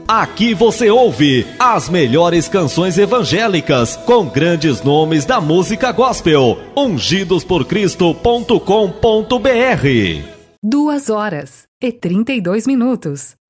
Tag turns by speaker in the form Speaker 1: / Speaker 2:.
Speaker 1: Aqui você ouve as melhores canções evangélicas com grandes nomes da música gospel. ungidosporcristo.com.br
Speaker 2: 2h32